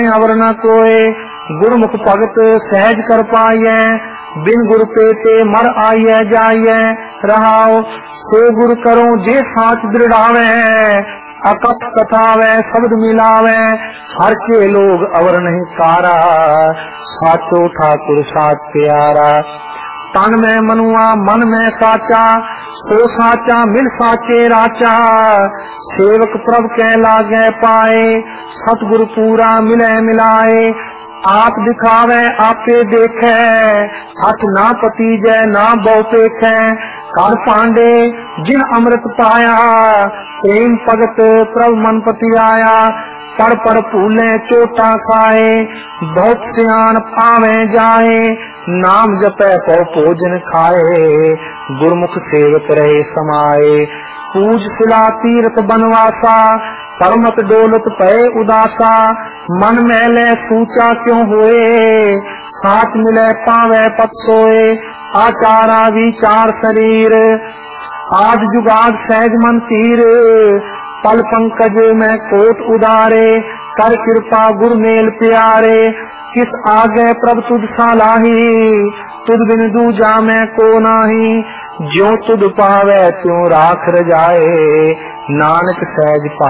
अवर न कोय, गुरमुख भगत सहज कर पाइय, बिन गुर पेते मर आइय जाइय। रहाओ सो गुर करो जे साच दृढ़ावे, अकथ कथावे शब्द मिलावे, हर के लोग अवर नहीं कारा, साचो ठाकुर साच प्यारा। तन में मनुआ मन में साचा, सो साचा मिल साचे राचा, सेवक प्रभ के लागे पाए, सतगुरु पूरा मिले मिलाए। आप दिखावे आपे देखे, हथ ना पति जय ना बहु पेखे, कर पांडे जिन अमृत पाया, प्रेम भगत प्रभ मन पति आया। पर भूले चोटा खाए, बहुत सियान पावे जाए, नाम जपै पौ भोजन खाए, गुरमुख सेवक रहे समाए। पूज सिला तीर्थ बनवासा, परमत डोलत पै उदासा, मन मैले सूचा क्यों होए, साथ मिले पावे पत सोए। आचारा विचार शरीर, आद जुगाद सहज मन तीर, पल पंकज में कोट उदारे, कर कृपा गुर मेल प्यारे। किस आगे प्रभ तुझ सालाही, तुझ बिन दूजा मैं को नाही, ज्यों तुझ पावे त्यों राख रजाए, नानक सहज पा